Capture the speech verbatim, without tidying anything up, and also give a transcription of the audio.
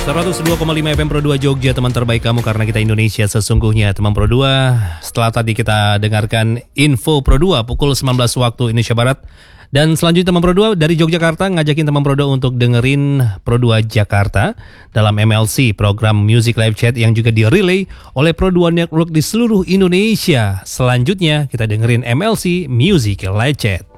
seratus dua koma lima F M Pro dua Jogja, teman terbaik kamu karena kita Indonesia sesungguhnya. Teman Pro dua, setelah tadi kita dengarkan info Pro dua pukul sembilan belas waktu Indonesia Barat. Dan selanjutnya teman Pro dua dari Yogyakarta ngajakin teman Pro dua untuk dengerin Pro dua Jakarta dalam M L C, program Music Live Chat yang juga direlay oleh Pro dua Network di seluruh Indonesia. Selanjutnya kita dengerin M L C Music Live Chat.